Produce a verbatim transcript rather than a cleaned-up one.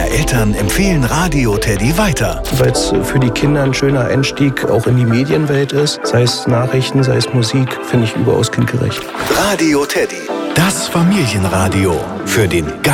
Mehr Eltern empfehlen Radio Teddy weiter. Weil es für die Kinder ein schöner Einstieg auch in die Medienwelt ist. Sei es Nachrichten, sei es Musik, finde ich überaus kindgerecht. Radio Teddy, das Familienradio für den